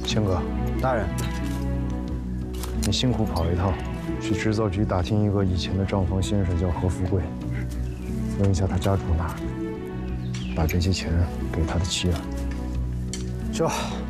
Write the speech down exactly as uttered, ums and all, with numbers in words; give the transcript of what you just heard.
千哥， 大人， 你辛苦跑一趟，去制造局打听一个以前的账房先生叫何富贵，问一下他家住哪儿，把这些钱给他的妻儿。 这。